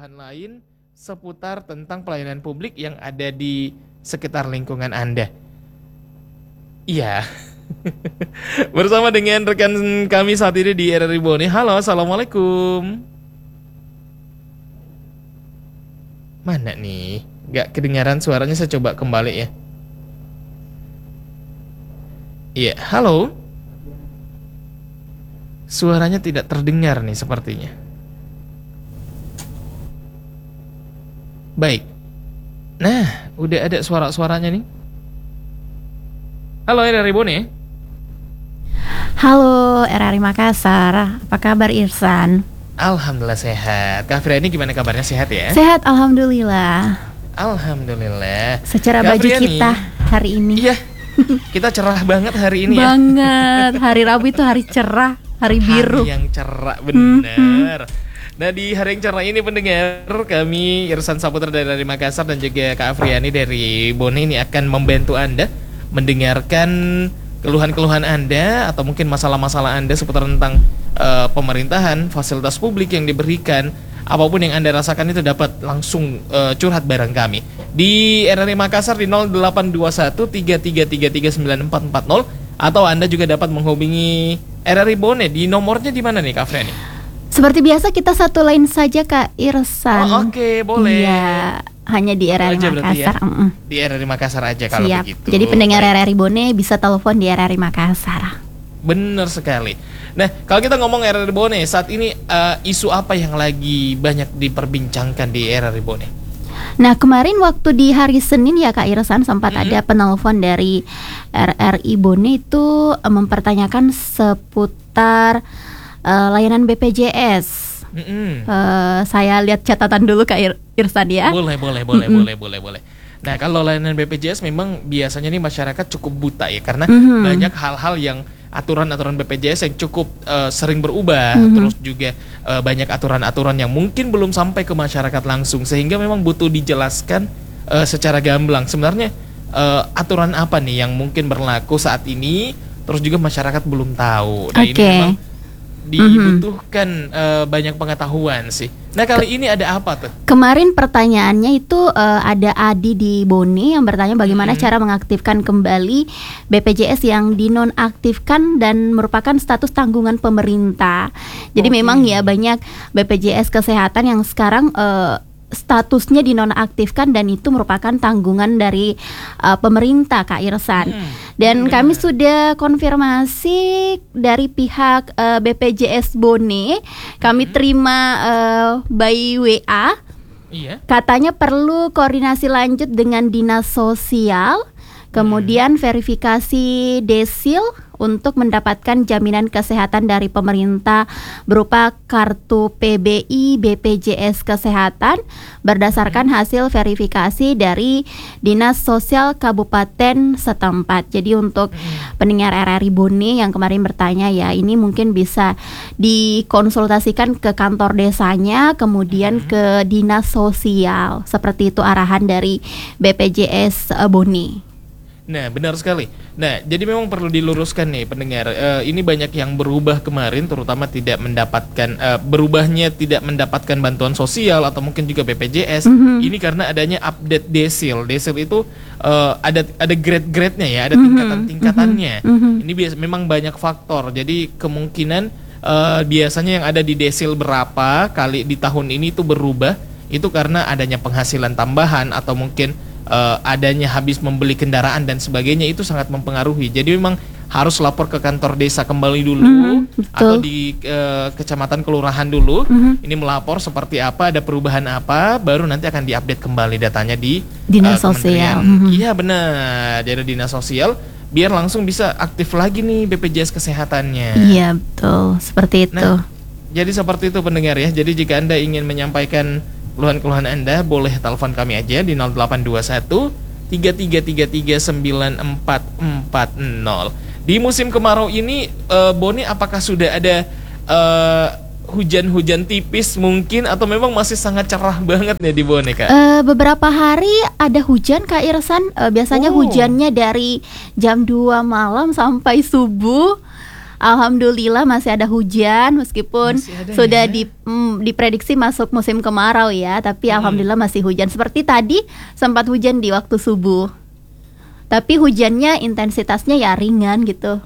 keluhan lain seputar tentang pelayanan publik yang ada di sekitar lingkungan Anda. Iya. Bersama dengan rekan kami saat ini di RRI Bone. Halo, assalamualaikum. Mana nih? Gak kedengaran suaranya, saya coba kembali ya. Iya, halo. Suaranya tidak terdengar nih sepertinya. Baik. Nah, udah ada suara-suaranya nih. Halo RRI Bone. Halo RRI Makassar, apa kabar Irsan? Alhamdulillah sehat. Kak Afriani gimana kabarnya, sehat ya? Sehat, alhamdulillah. Alhamdulillah. Secara Kak baju Afriani, kita hari ini. Iya, kita cerah banget hari ini ya. Banget, hari Rabu itu hari cerah, hari biru. Hari yang cerah, benar. Nah, di hari yang cerah ini pendengar, kami Irsan Saputra dari Makassar dan juga Kak Afriani dari Bone ini akan membantu Anda mendengarkan keluhan-keluhan Anda atau mungkin masalah-masalah Anda seputar tentang pemerintahan, fasilitas publik yang diberikan. Apapun yang Anda rasakan itu dapat langsung curhat bareng kami di RRI Makassar di 082133339440, atau Anda juga dapat menghubungi RRI Bone di nomornya di mana nih Kak Afriani? Seperti biasa kita satu line saja Kak Irsan. Oh, oke, boleh. Iya, hanya di RRI Makassar. Ya? Di RRI Makassar aja kalau Siap. begitu. Jadi pendengar RRI Bone bisa telepon di RRI Makassar. Bener sekali. Nah, kalau kita ngomong RRI Bone saat ini, isu apa yang lagi banyak diperbincangkan di RRI Bone? Nah, kemarin waktu di hari Senin ya Kak Irsan sempat ada penelpon dari RRI Bone itu mempertanyakan seputar layanan BPJS. Saya lihat catatan dulu Kak Irsan ya. Boleh. Nah, kalau layanan BPJS memang biasanya nih masyarakat cukup buta ya, karena banyak hal-hal yang aturan-aturan BPJS yang cukup sering berubah, terus juga banyak aturan-aturan yang mungkin belum sampai ke masyarakat langsung, sehingga memang butuh dijelaskan secara gamblang. Sebenarnya aturan apa nih yang mungkin berlaku saat ini, terus juga masyarakat belum tahu. Nah, ini memang dibutuhkan banyak pengetahuan sih. Nah, kali ini ada apa tuh? Kemarin pertanyaannya itu ada Adi di Bone yang bertanya bagaimana cara mengaktifkan kembali BPJS yang dinonaktifkan dan merupakan status tanggungan pemerintah. Jadi memang ya banyak BPJS kesehatan yang sekarang statusnya dinonaktifkan dan itu merupakan tanggungan dari pemerintah Kak Irsan. Dan kami sudah konfirmasi dari pihak BPJS Bone, kami terima by WA. Iya. Katanya perlu koordinasi lanjut dengan dinas sosial, kemudian verifikasi desil untuk mendapatkan jaminan kesehatan dari pemerintah berupa kartu PBI BPJS Kesehatan berdasarkan hasil verifikasi dari Dinas Sosial Kabupaten setempat. Jadi untuk pendengar RRI Bone yang kemarin bertanya ya, ini mungkin bisa dikonsultasikan ke kantor desanya, kemudian ke Dinas Sosial. Seperti itu arahan dari BPJS Bone. Nah, benar sekali. Nah, jadi memang perlu diluruskan nih pendengar. Ini banyak yang berubah kemarin, terutama tidak mendapatkan berubahnya tidak mendapatkan bantuan sosial atau mungkin juga BPJS. Ini karena adanya update desil. Desil itu ada grade-grade-nya ya, ada tingkatan-tingkatannya. Ini memang banyak faktor. Jadi kemungkinan biasanya yang ada di desil berapa kali di tahun ini itu berubah. Itu karena adanya penghasilan tambahan atau mungkin adanya habis membeli kendaraan dan sebagainya, itu sangat mempengaruhi. Jadi memang harus lapor ke kantor desa kembali dulu, atau di kecamatan kelurahan dulu. Ini melapor seperti apa, ada perubahan apa, baru nanti akan diupdate kembali datanya di Dinas Sosial. Iya benar, jadi Dinas Sosial biar langsung bisa aktif lagi nih BPJS kesehatannya. Iya betul, seperti itu. Nah, jadi seperti itu pendengar ya. Jadi jika Anda ingin menyampaikan keluhan-keluhan Anda, boleh telepon kami aja di 0821 33939440. Di musim kemarau ini, Bone, apakah sudah ada hujan-hujan tipis mungkin, atau memang masih sangat cerah banget nih di Bone, Kak? Beberapa hari ada hujan Kak Irsan. Biasanya hujannya dari jam 2 malam sampai subuh. Alhamdulillah masih ada hujan meskipun Masih ada sudah ya? diprediksi masuk musim kemarau ya, tapi alhamdulillah masih hujan. Seperti tadi sempat hujan di waktu subuh. Tapi hujannya intensitasnya ya ringan gitu.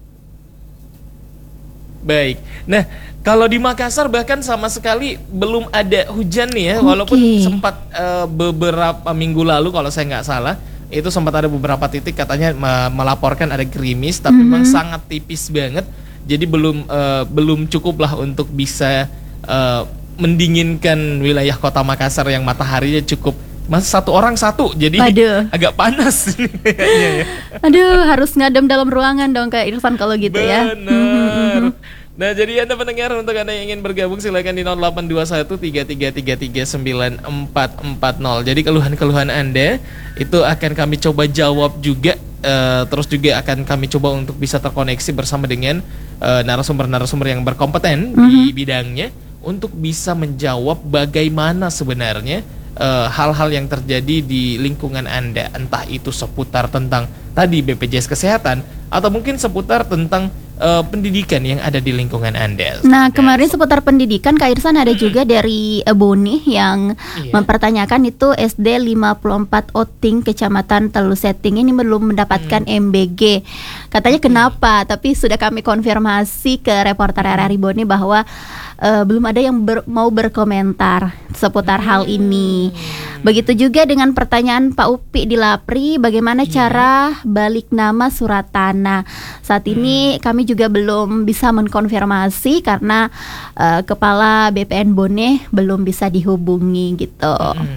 Baik. Nah, kalau di Makassar bahkan sama sekali belum ada hujan nih ya, Oke. walaupun sempat beberapa minggu lalu kalau saya nggak salah itu sempat ada beberapa titik katanya melaporkan ada gerimis, tapi memang sangat tipis banget. Jadi belum cukup lah untuk bisa mendinginkan wilayah kota Makassar yang mataharinya cukup masih satu orang satu, jadi Waduh. agak panas ini kayaknya ya. Aduh, harus ngadem dalam ruangan dong kayak Irfan kalau gitu ya. Benar. Nah, jadi Anda pendengar, untuk Anda yang ingin bergabung silakan di 0821 3333 9440. Jadi keluhan-keluhan Anda itu akan kami coba jawab juga, terus juga akan kami coba untuk bisa terkoneksi bersama dengan narasumber-narasumber yang berkompeten di bidangnya untuk bisa menjawab bagaimana sebenarnya hal-hal yang terjadi di lingkungan Anda, entah itu seputar tentang tadi BPJS Kesehatan atau mungkin seputar tentang pendidikan yang ada di lingkungan Anda. Nah, kemarin seputar pendidikan Kak Irsan ada juga dari Boni yang Iya. mempertanyakan itu SD 54 Oting Kecamatan Telu Seting ini belum mendapatkan MBG. Katanya kenapa? Tapi sudah kami konfirmasi ke reporter RRI Boni bahwa belum ada yang mau berkomentar seputar hal ini. Begitu juga dengan pertanyaan Pak Upi di Lapri, bagaimana cara balik nama surat tanah. Saat ini kami juga belum bisa mengkonfirmasi karena Kepala BPN Bone belum bisa dihubungi gitu.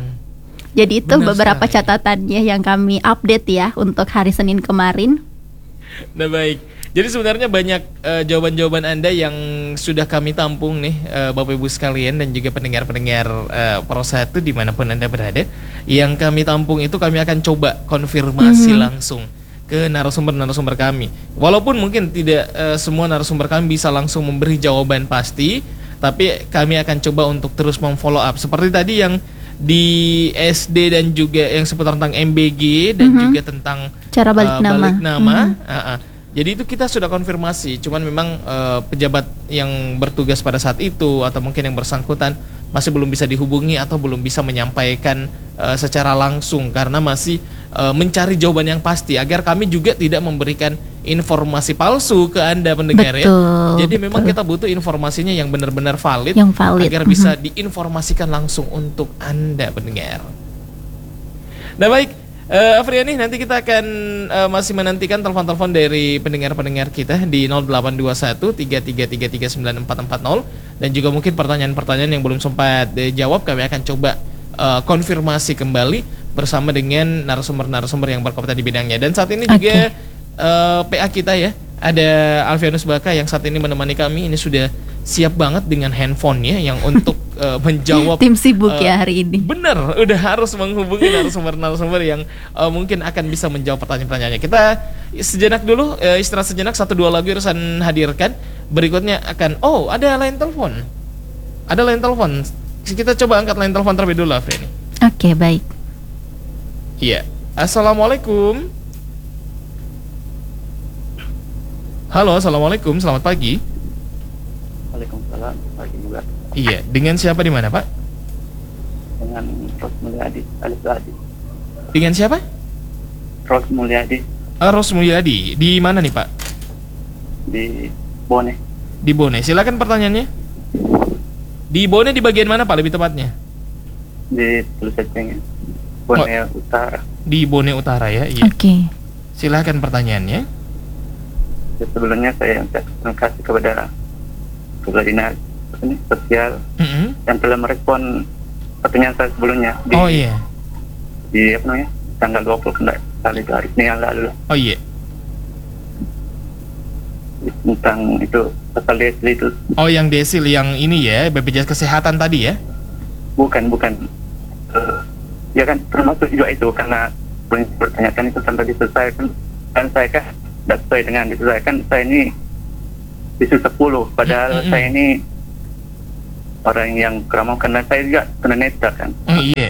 Jadi itu Benar beberapa sekali. catatannya yang kami update ya untuk hari Senin kemarin. Nah, baik. Jadi sebenarnya banyak jawaban-jawaban Anda yang sudah kami tampung nih, Bapak Ibu sekalian dan juga pendengar-pendengar Pro 1 dimanapun Anda berada. Yang kami tampung itu kami akan coba konfirmasi langsung ke narasumber-narasumber kami. Walaupun mungkin tidak semua narasumber kami bisa langsung memberi jawaban pasti, tapi kami akan coba untuk terus memfollow up. Seperti tadi yang di SD dan juga yang seputar tentang MBG dan juga tentang Cara balik nama. Jadi itu kita sudah konfirmasi, cuman memang pejabat yang bertugas pada saat itu atau mungkin yang bersangkutan masih belum bisa dihubungi atau belum bisa menyampaikan secara langsung karena masih mencari jawaban yang pasti agar kami juga tidak memberikan informasi palsu ke Anda pendengar ya. Betul, Jadi memang betul. kita butuh informasinya yang benar-benar valid, Yang valid. agar bisa diinformasikan langsung untuk Anda pendengar. Nah, baik. Afriani, nanti kita akan masih menantikan telepon-telepon dari pendengar-pendengar kita di 0821 3333 9440 dan juga mungkin pertanyaan-pertanyaan yang belum sempat dijawab kami akan coba konfirmasi kembali bersama dengan narasumber-narasumber yang berkompeten di bidangnya. Dan saat ini juga PA kita ya, ada Alfianus Baka yang saat ini menemani kami. Ini sudah siap banget dengan handphonenya yang untuk menjawab. Tim sibuk ya hari ini. Bener, udah harus menghubungi narasumber-narasumber yang mungkin akan bisa menjawab pertanyaan-pertanyaannya. Kita sejenak dulu, istirahat sejenak, 1-2 lagu Irsan hadirkan. Berikutnya akan, ada line telepon. Ada line telepon. Kita coba angkat line telepon terlebih dulu, Afri. Oke, baik. Iya. Assalamualaikum. Halo, assalamualaikum. Selamat pagi. Waalaikumsalam, pagi juga. Iya, dengan siapa di mana, Pak? Dengan Ros Mulyadi, Alif Adi. Dengan siapa? Ros Mulyadi Ros Mulyadi. Di mana nih, Pak? di Bone, Di Bone. Silakan pertanyaannya. Di Bone di bagian mana, Pak, lebih tepatnya? di Telu Seting, Bone Utara. Di Bone Utara ya. Iya. Oke. Silakan pertanyaannya. Jadi sebelumnya saya terima kasih kepada Kepala Dinas Sosial yang telah merespon pertanyaan saya sebelumnya di, Oh iya. di apa namanya tanggal 20 kali hari ini yang lalu Oh iya. tentang itu pasal desil itu. Oh, yang desil yang ini ya, BPJS Kesehatan tadi ya. Bukan ya kan termasuk juga itu karena pertanyaan itu sampai diselesaikan dan saya kan tidak sesuai dengan diselesaikan. Saya ini isu 10 padahal saya ini orang yang keramau karena saya juga tunanetra kan. Oh iya.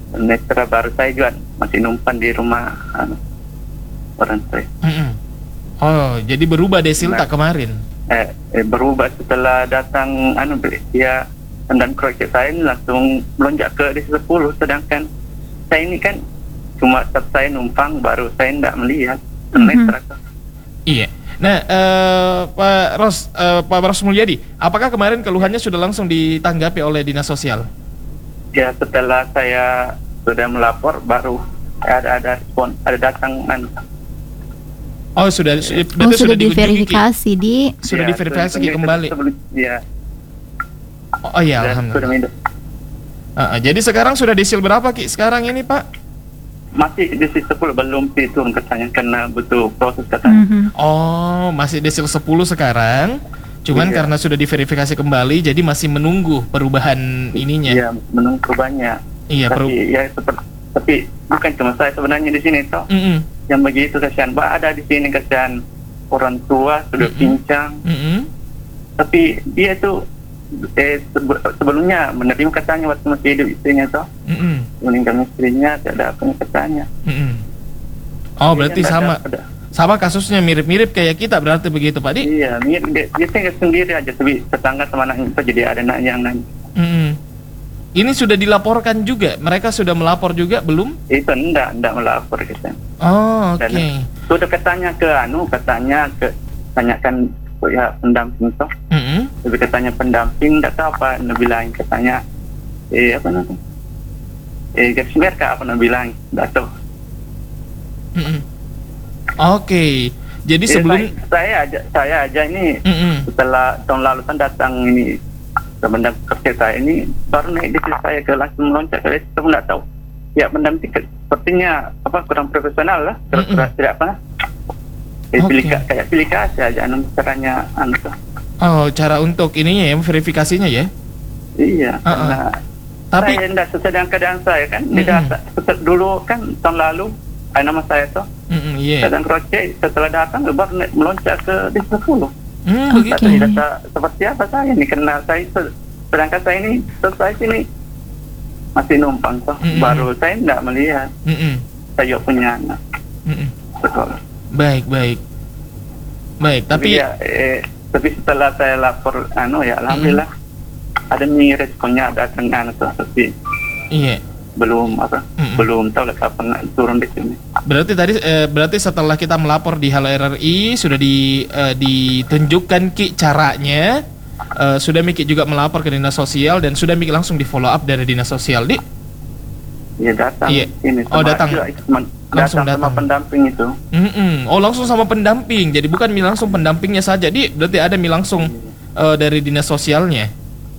Tunanetra baru saya juga masih numpan di rumah orang saya. Oh, jadi berubah desil Nah. tak kemarin? Berubah setelah datang dia dan kroket saya ini langsung melonjak ke desil 10, sedangkan saya ini kan cuma saya numpang, baru saya tidak melihat meter. Iya. Nah, Pak Ros Mulyadi, apakah kemarin keluhannya sudah langsung ditanggapi oleh Dinas Sosial? Ya, setelah saya sudah melapor baru ada respon, ada datang Oh, sudah berarti sudah dikunjungi, Ki? diverifikasi di. Sudah ya, diverifikasi Ki, sebelum- kembali. Ya, Oh iya, sudah alhamdulillah. minum. Jadi sekarang sudah desil berapa Ki sekarang ini Pak? Masih desil 10, belum turun katanya karena butuh proses katanya. Mhm. Oh, masih desil 10 sekarang. Cuman Iya. karena sudah diverifikasi kembali, jadi masih menunggu perubahan ininya. Ya, menunggu banyak. Iya, Tapi bukan cuma saya sebenarnya di sini toh. Mm-mm. Yang begitu kasihan, ada di sini kasihan orang tua sudah pincang. Mm-mm. Tapi dia tuh sebelumnya menerima katanya waktu masih hidup istrinya toh, Mm-mm. meninggal istrinya tidak ada apa katanya. Mm-mm. Oh, berarti Dia sama nggak ada. sama kasusnya mirip-mirip kayak kita berarti begitu Pak Di? Iya, dia tinggal sendiri aja, tapi tetangga sama anaknya itu jadi ada anak yang nanya. Mm-mm. Ini sudah dilaporkan juga, mereka sudah melapor juga belum? Itu enggak melapor kita. Oh, oke. Dan sudah katanya tanyakan ya pendamping toh. Mm-mm. Tapi katanya pendamping enggak tahu apa nak bilang, katanya apa namanya? Garis merah apa nak bilang, enggak tahu. Mm-mm. Oke. Jadi sebelum saya aja ini Mm-mm. setelah tahun lalu kan datang ini pendamping kerja saya ini baru naik di saya ke langsung meloncat ke situ, nggak tahu ya pendamping sepertinya kurang profesional lah, tidak apa kayak pilih kasih aja caranya Oh, cara untuk ininya ya, verifikasinya ya. iya karena Tapi saya tidak sesuai dengan keadaan saya kan dulu kan tahun lalu nama saya tuh iya. sedang kroce, setelah datang baru meloncat ke di 10. Begitu. Tidak seperti apa saya ini, karena saya sedangkan saya ini selesai sini masih numpang toh, baru saya tidak melihat. Saya punya anak. Betul. Baik. Tapi tapi setelah saya lapor alhamdulillah ada nih responnya datang tapi iya. belum tahu lah kapan turun di sini. Berarti setelah kita melapor di Halo RRI sudah ditunjukkan Ki caranya, sudah Miki juga melapor ke Dinas Sosial dan sudah Miki langsung di follow up dari Dinas Sosial Di. Iya datang. Iya. Ini Datang. Langsung datang sama pendamping itu. Oh, langsung sama pendamping. Jadi bukan Mi langsung pendampingnya saja Di, berarti ada Mi langsung dari Dinas Sosialnya.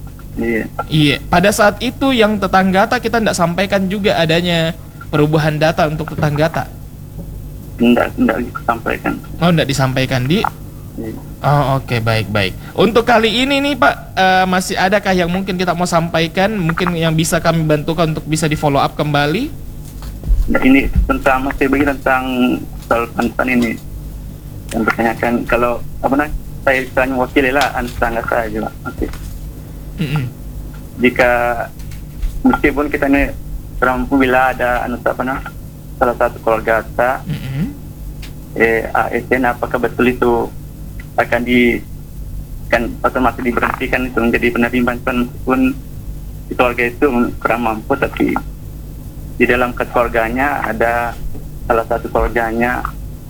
Iya. Pada saat itu yang tetanggata kita tidak sampaikan juga adanya perubahan data untuk tetanggata. Tidak disampaikan. Oh, tidak disampaikan Di. Iya. Oh, oke, baik. Untuk kali ini nih Pak, masih adakah yang mungkin kita mau sampaikan, mungkin yang bisa kami bantukan untuk bisa di follow up kembali? Nah, ini masih begini tentang soal pantan ini yang bertanyakan kalau saya istilahnya wakili lah tetangga saya juga. Jika meskipun kita ini bila ada salah satu keluarga kita ASN, apakah betul itu akan otomatis diberhentikan itu menjadi penerima bantuan, meskipun di keluarga itu kurang mampu, tapi di dalam keluarganya ada salah satu keluarganya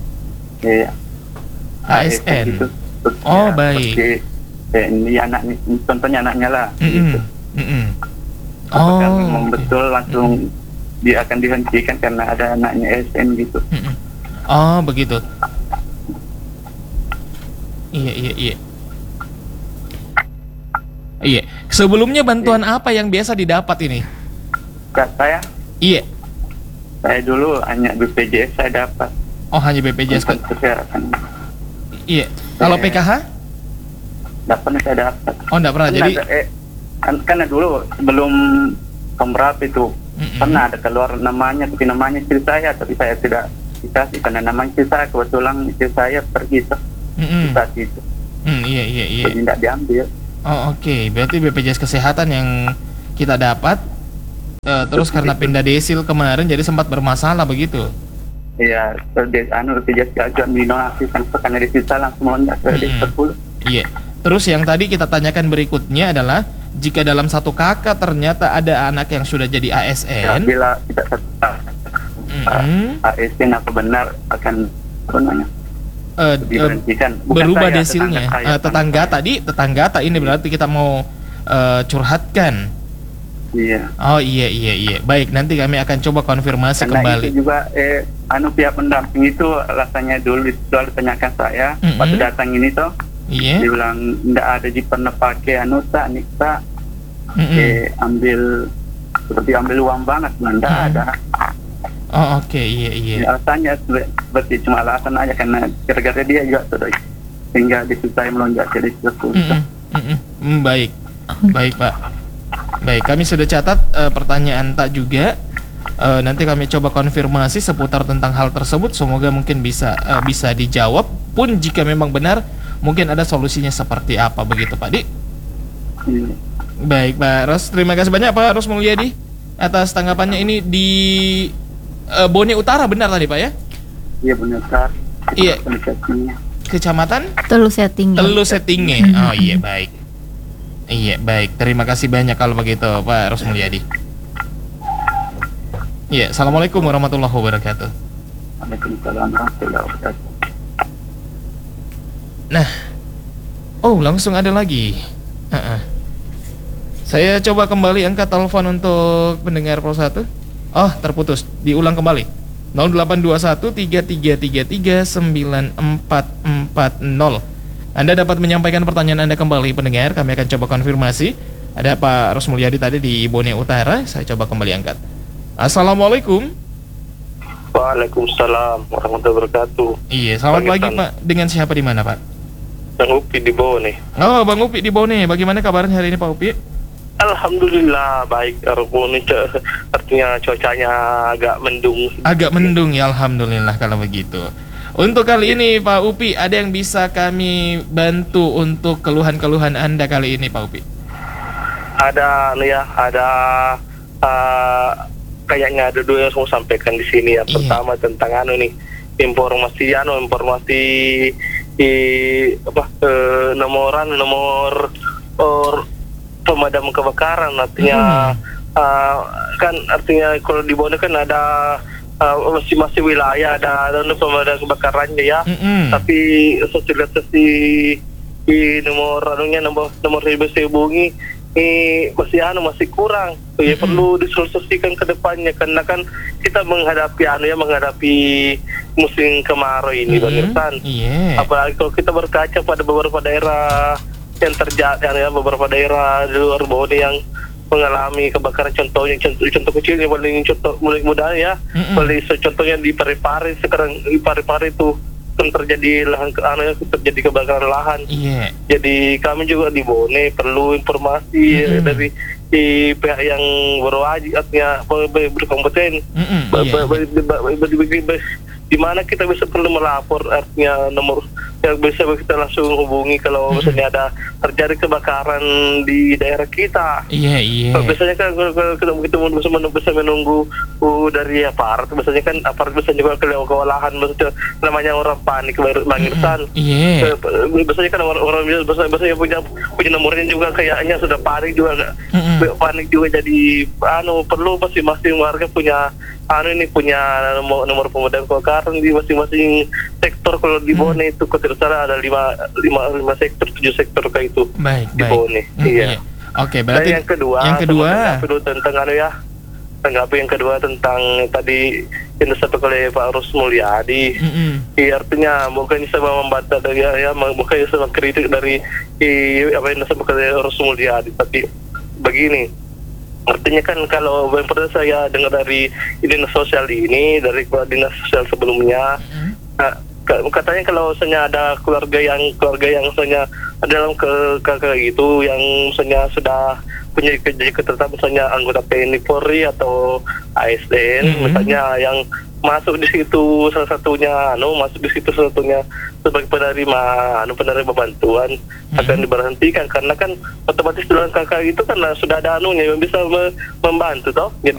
ASN gitu. Oh, baik. Ini anaknya, contohnya anaknya lah. Gitu. Apakah memang betul langsung dia akan dihentikan karena ada anaknya ASN gitu? Oh, begitu. Iya. Sebelumnya bantuan apa yang biasa didapat ini? Saya? Iya. Saya dulu hanya BPJS saya dapat. Oh, hanya BPJS. Kesehatan. Iya. Kalau PKH? Tidak pernah saya dapat. Oh, tidak pernah. Jadi karena dulu sebelum pemberap itu pernah ada keluar namanya, tapi namanya istri saya, tapi saya tidak dikasih karena namanya istri saya, kebetulan istri saya pergi saat itu. Iya. Jadi tidak diambil. Oh, oke. Berarti BPJS Kesehatan yang kita dapat, terus karena pindah desil kemarin jadi sempat bermasalah begitu. Iya, dia agak minonaktifkan pekannya di sisa langsung melonjak ke di 10. Iya. Terus yang tadi kita tanyakan berikutnya adalah jika dalam satu kakak ternyata ada anak yang sudah jadi Ya, ASN, bila tidak ASN apa benar akan apa namanya diberhentikan. Bukan berubah saya, desilnya. Tetangga ini berarti kita mau curhatkan. Iya. Oh iya. Baik, nanti kami akan coba konfirmasi Karena kembali. itu juga pihak pendamping itu rasanya dulu tanyakan saya waktu datang ini toh. Iya. Dia bilang tidak ada di pernah pakai nikta ambil seperti ambil uang banget, tidak ada. Oh oke, iya. Alasannya seperti cuma alasan aja karena gara-gara dia juga sudah sehingga disusahkan melonjak jadi 10. Baik Pak. Baik, kami sudah catat pertanyaan tak juga. Nanti kami coba konfirmasi seputar tentang hal tersebut. Semoga mungkin bisa dijawab. Pun jika memang benar, mungkin ada solusinya seperti apa begitu Pak Di. Baik Pak Ros, terima kasih banyak Pak Ros Mulyadi atas tanggapannya ini di Bone Utara, benar tadi Pak ya? Iya benar Kak. Iya. Kecamatan Telu setting. Oh iya baik. Iya baik, terima kasih banyak kalau begitu Pak Ros Mulyadi. Iya, assalamualaikum warahmatullahi wabarakatuh. Waalaikumsalam warahmatullahi wabarakatuh. Nah, langsung ada lagi. Saya coba kembali angkat telepon untuk pendengar Pro 1. Oh, terputus. Diulang kembali. 0821333940. Anda dapat menyampaikan pertanyaan Anda kembali pendengar. Kami akan coba konfirmasi. Ada Pak Ros Mulyadi tadi di Bone Utara. Saya coba kembali angkat. Assalamualaikum. Waalaikumsalam warahmatullahi wabarakatuh. Iya, selamat pagi Pak. Dengan siapa di mana Pak? Bang Upi di Bone. Oh, Bang Upi di Bone. Bagaimana kabarnya hari ini Pak Upi? Alhamdulillah baik. Bone artinya cuacanya agak mendung. Agak mendung ya, alhamdulillah kalau begitu. Untuk kali ini Pak Upi, ada yang bisa kami bantu untuk keluhan-keluhan Anda kali ini Pak Upi? Ada kayaknya ada dua yang saya mau sampaikan di sini ya. Pertama tentang informasi nomor pemadam kebakaran, artinya kan artinya kalau di Bone kan ada masing-masing wilayah ada pemadam kebakarannya ya. Tapi sosialisasi di nomor yang bisa hubungi masih kurang. Ya perlu disosialisasikan ke depannya karena kan kita menghadapi musim kemarau ini Bang Irfan. Apalagi kalau kita berkaca pada beberapa daerah yang terjadi, beberapa daerah di luar Bone yang mengalami kebakaran, contoh kecilnya paling mulai mudah ya. Paling contohnya di Parepare, sekarang di Parepare itu kan terjadi terjadi kebakaran lahan. Jadi kami juga di Bone perlu informasi dari pihak yang berwajib, artinya berkompeten. Di mana kita bisa perlu melapor, artinya nomor yang bisa kita langsung hubungi kalau misalnya ada terjadi kebakaran di daerah kita. Biasanya kan kita bisa menunggu dari aparat. Biasanya kan aparat bisa juga kewalahan, maksudnya namanya orang panik Bang Irsan. Biasanya kan orang biasanya punya nomornya juga kayaknya sudah panik juga, panik juga. Jadi perlu masing-masing warga punya nomor pemadam kebakaran di masing-masing sektor. Kalau di Bone itu kalau salah ada 5 sektor, 7 sektor kayak itu. Di Bone. Iya. Oke, berarti yang kedua tanggapi yang kedua tentang tadi yang disampaikan oleh Pak Ros Mulyadi. Artinya bukan saya membantah bukan saya kritik dari apa yang disampaikan oleh Ros Mulyadi, tapi begini. Artinya kan kalau yang pernah saya dengar dari dinas sosial ini, dari dinas sosial sebelumnya, katanya kalau misalnya ada keluarga yang misalnya dalam kayak gitu, yang misalnya sudah punya ketertarikan, misalnya anggota TNI Polri atau ASN, misalnya yang masuk di situ salah satunya sebagai penerima bantuan akan diberhentikan karena kan otomatis dalam kakak itu kan sudah ada yang bisa membantu toh. Jadi